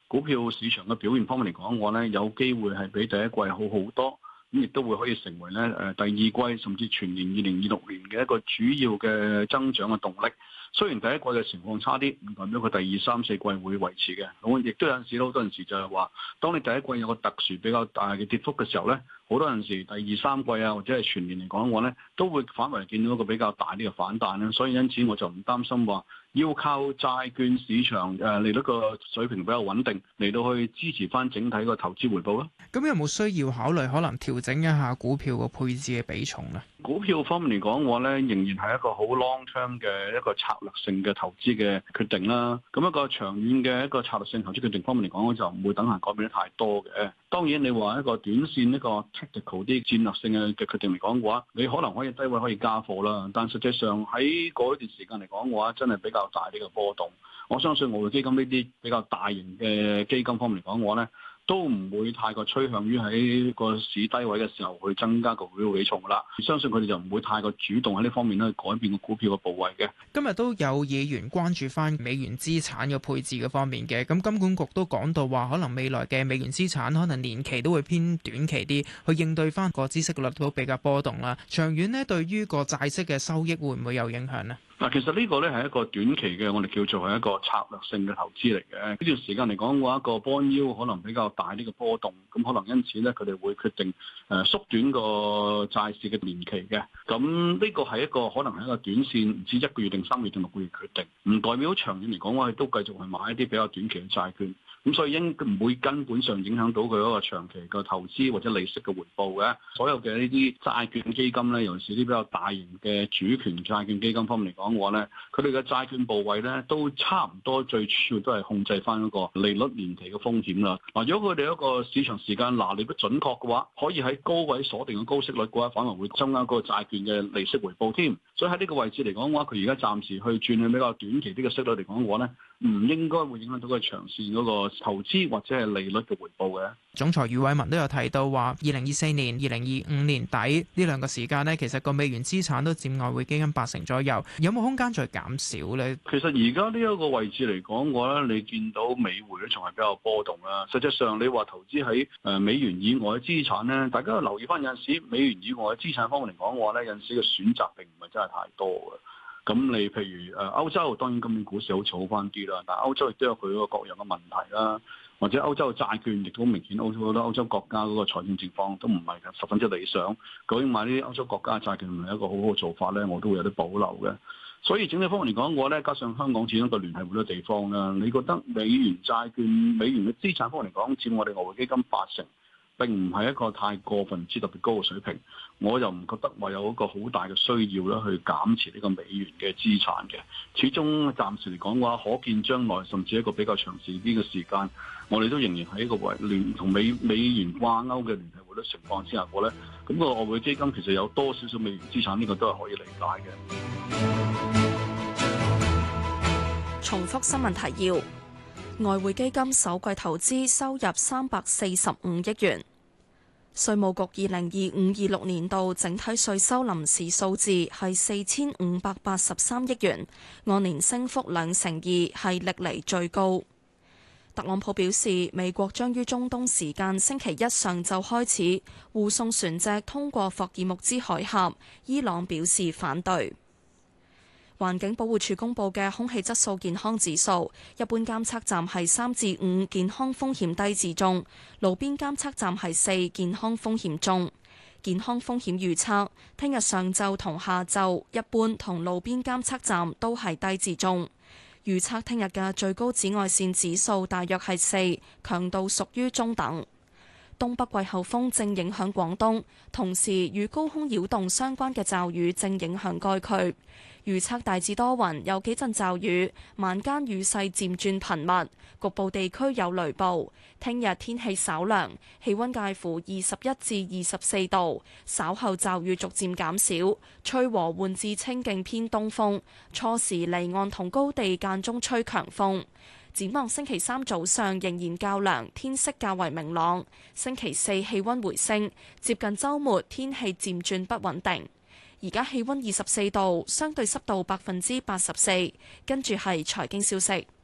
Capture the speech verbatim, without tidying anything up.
股票市場嘅表現方面嚟講，我咧有機會係比第一季好好多。咁亦都會可以成為咧誒第二季甚至全年二零二六年嘅一個主要嘅增長嘅動力。雖然第一季嘅情況差啲，唔代表佢第二三四季會維持嘅。咁亦都有陣時好多陣時就係話，當你第一季有個特殊比較大嘅跌幅嘅時候咧，好多陣時第二三季啊或者係全年嚟講嘅話咧，都會反為見到一個比較大啲嘅反彈啦。所以因此我就唔擔心話要靠債券市場誒利率個水平比較穩定嚟到去支持翻整體個投資回報咯。 咁有冇需要考慮可能調整一下股票個配置嘅比重咧？ 股票方面嚟講，我咧仍然係一個好 long term 嘅一個策略性嘅投資嘅決定啦。咁一個長遠嘅一個策略性投資決定方面嚟講，我就唔會等下改變得太多嘅。當然，你話一個短線一個 tactical 啲戰略性嘅嘅決定嚟講嘅話，你可能可以低位可以加貨啦。但實際上喺嗰一段時間嚟講嘅話，真係比較大啲嘅波動。我相信外匯基金呢啲比較大型嘅基金方面嚟講嘅話咧，都唔會太過趨向於喺個市低位嘅時候去增加個股票比重啦。相信佢哋就唔會太過主動喺呢方面咧改變個股票嘅部位嘅。 今日都有議員關注翻美元資產嘅配置嘅方面嘅，咁金管局都講到話，可能未來嘅美元資產可能年期都會偏短期啲，去應對翻個孳息率都比較波動啦。長遠呢，對於個債息嘅收益會唔會有影響呢？ 嗱，其實呢個咧係一個短期嘅，我哋叫做係一個策略性嘅投資嚟嘅。呢段時間嚟講嘅話，一個 bond yield可能比較大啲嘅波動，咁可能因此咧佢哋會決定誒縮短個債市嘅年期嘅。咁呢個係一個可能係一個短線，唔知一個月定三個月定六個月決定，唔代表長遠嚟講，我哋都繼續去買一啲比較短期嘅債券。咁所以應唔會根本上影響到佢嗰個長期嘅投資或者利息嘅回報嘅。所有嘅呢啲債券基金咧，尤其是啲比較大型嘅主權債券基金方面嚟講嘅話咧，佢哋嘅債券部位咧都差唔多，最主要都係控制翻嗰個利率年期嘅風險啦。嗱，如果佢哋一個市場時間拿捏得準確嘅話，可以喺高位鎖定嘅高息率嘅話，反而會增加嗰個債券嘅利息回報添。所以喺呢個位置嚟講嘅話，佢而家暫時去轉去比較短期啲嘅息率嚟講嘅話咧，唔應該會影響到佢長線嗰個投資或者係利率嘅回報嘅。 總裁余偉文都有提到話，二零二四年、二零二五年底呢兩個時間呢，其實個美元資產都佔外匯基金八成左右，有冇空間再減少呢？ 其實而家呢一個位置嚟講，我覺得你見到美匯咧仲係比較波動啦。實際上你話投資喺誒美元以外嘅資產咧，大家要留意翻有陣時美元以外嘅資產方面嚟講嘅話咧，有陣時嘅選擇並唔係真係太多嘅。咁你譬如誒歐洲，當然今年股市好似好翻啲啦，但係歐洲亦都有佢嗰個各樣嘅問題啦，或者歐洲嘅債券亦都明顯，歐洲好多歐洲國家嗰個財政情況都唔係十分之理想。究竟買呢啲歐洲國家嘅債券係咪一個好好嘅做法咧？我都會有啲保留嘅。所以整體方面嚟講，我咧加上香港始終一個聯繫好多地方啦，你覺得美元債券、美元嘅資產方面嚟講，佔我哋外匯基金八成，並唔係一個太過分之特別高嘅水平，我又唔覺得話有一個好大嘅需要咧去減持呢個美元嘅資產嘅。始終暫時嚟講嘅話，可見將來甚至一個比較長時啲嘅時間，我哋都仍然喺一個為聯同美美元掛鈎嘅聯繫匯率情況之下，我咧咁個外匯基金其實有多少少美元資產，呢個都係可以理解嘅。 重複新聞提要：外匯基金首季投資收入三百四十五億元。稅務局二零二五二六年度整體稅收臨時數字係四千五百八十三億元，按年升幅兩成二，係歷嚟最高。特朗普表示，美國將於中東時間星期一上晝開始護送船隻通過霍爾木茲海峽，伊朗表示反對。環境保護署公布嘅空氣質素健康指數，一般監測站係三至五，健康風險低至中；路邊監測站係四，健康風險中。健康風險預測，聽日上晝同下晝，一般同路邊監測站都係低至中。預測聽日嘅最高紫外線指數大約係四，強度屬於中等。東北季候風正影響廣東，同時與高空擾動相關嘅驟雨正影響該區。預測大致多雲，有幾陣驟雨，晚間雨勢漸轉頻密，局部地區有雷暴。聽日天氣稍涼，氣溫介乎二十一至二十四度，稍後驟雨逐漸減少，吹和緩至清勁偏東風，初時離岸同高地間中吹強風。展望星期三早上仍然較涼，天色較為明朗。星期四氣溫回升，接近週末天氣漸轉不穩定。而家氣溫二十四度，相對濕度百分之八十四。跟住係財經消息。